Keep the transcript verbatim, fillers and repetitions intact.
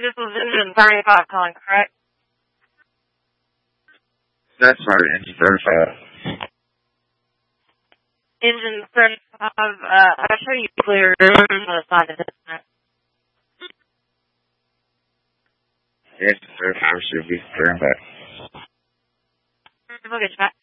This was engine thirty-five calling, correct? That's right, engine thirty-five. Engine thirty-five, uh, I'll show you clear on the side of this one. Engine thirty-five should be clear and back. We'll get you back.